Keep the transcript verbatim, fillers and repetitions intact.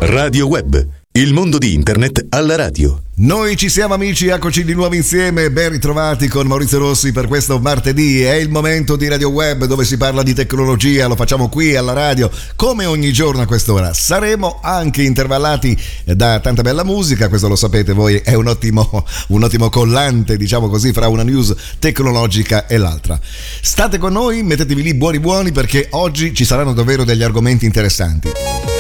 Radio Web, il mondo di internet alla radio. Noi ci siamo amici, eccoci di nuovo insieme, ben ritrovati con Maurizio Rossi per questo martedì. È il momento di Radio Web dove si parla di tecnologia, lo facciamo qui alla radio come ogni giorno a quest'ora. Saremo anche intervallati da tanta bella musica, questo lo sapete voi, è un ottimo, un ottimo collante, diciamo così, fra una news tecnologica e l'altra. State con noi, mettetevi lì buoni buoni perché oggi ci saranno davvero degli argomenti interessanti.